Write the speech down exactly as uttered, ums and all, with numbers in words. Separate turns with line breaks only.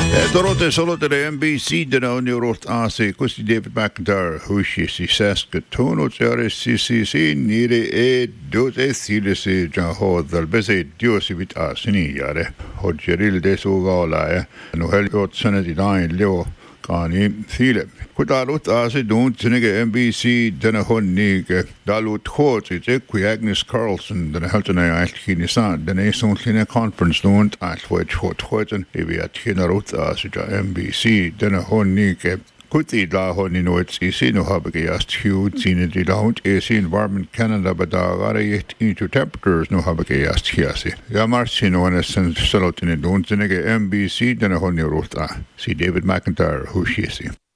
Dorote solotele M B C dena on Eurot A C kusti David McIntyre hushi si Saskatoon tjare si si si nire e dote sile si jaho dalbese diosi vit asini jare hodgeril de sugala no hel ot sanadi dain leo kani sile kudalut asi don't tinige M B C dena honni dalut hot it ku Agnes Carlson dena heltena alkini san dena sontlina conference don't alwet hot hoten evi atkinarut asi M B C dena honni ke Kuti la honni no it's isi no habige just huge in the lounge is environment Canada badagare yet into temperatures no habige just hiasi ya marchino en sen salotine don't tinige M B C dena honni rota si David McIntyre who she is